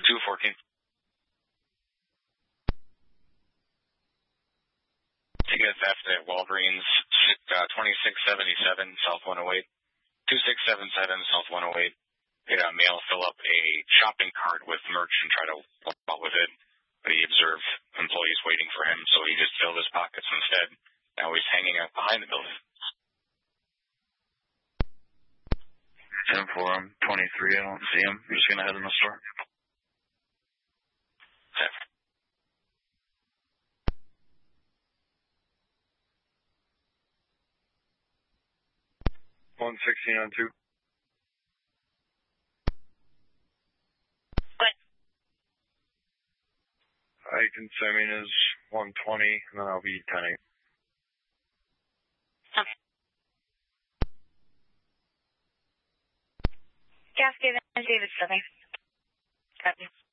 214. Ticket theft at Walgreens, 2677 South 108. 2677 South 108. Paid a male fill up a shopping cart with merch and try to walk out with it. But he observed employees waiting for him, so he just filled his pockets instead. Now he's hanging out behind the building. 10-4, I'm 23, I don't see him. I'm just going to head in the store. 116 on 2. Good. Height Simeon is 120, and then I'll be 10-8. Okay. Gas David Silver. Copy.